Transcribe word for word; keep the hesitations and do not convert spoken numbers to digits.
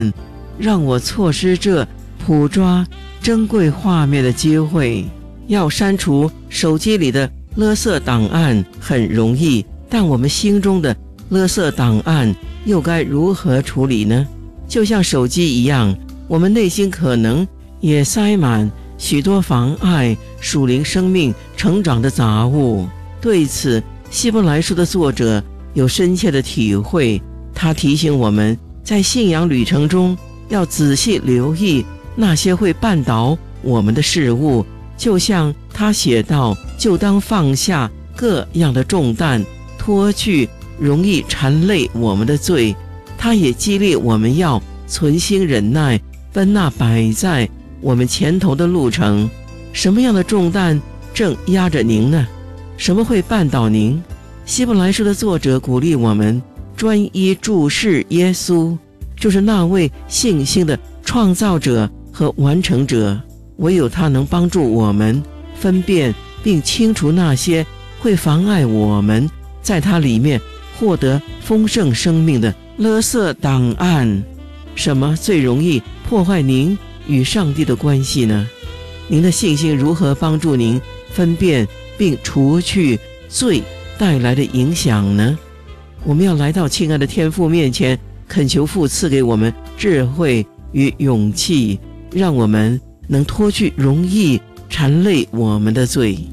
让我错失这捕捉珍贵画面的机会。要删除手机里的垃圾档案很容易，但我们心中的垃圾档案又该如何处理呢？就像手机一样，我们内心可能也塞满许多妨碍属灵生命成长的杂物。对此，希伯来书的作者有深切的体会，他提醒我们在信仰旅程中要仔细留意那些会绊倒我们的事物，就像他写道，就当放下各样的重担，脱去容易缠累我们的罪。他也激励我们要存心忍耐，奔那摆在我们前头的路程。什么样的重担正压着您呢？什么会绊倒您？希伯来书的作者鼓励我们专一注视耶稣，就是那位信心的创造者和完成者。唯有他能帮助我们分辨并清除那些会妨碍我们在他里面获得丰盛生命的垃圾档案。什么最容易破坏您与上帝的关系呢？您的信心如何帮助您分辨并除去罪带来的影响呢？我们要来到亲爱的天父面前，恳求父赐给我们智慧与勇气，让我们能脱去容易缠累我们的罪。